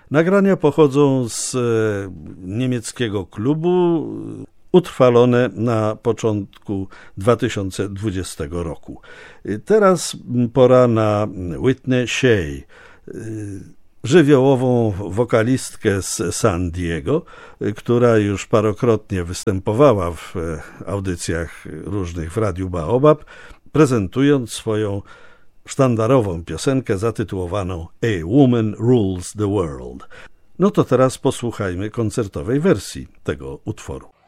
Nagrania pochodzą z niemieckiego klubu, utrwalone na początku 2020 roku. Teraz pora na Whitney Shea, żywiołową wokalistkę z San Diego, która już parokrotnie występowała w audycjach różnych w Radiu Baobab, prezentując swoją sztandarową piosenkę zatytułowaną A Woman Rules the World. No to teraz posłuchajmy koncertowej wersji tego utworu.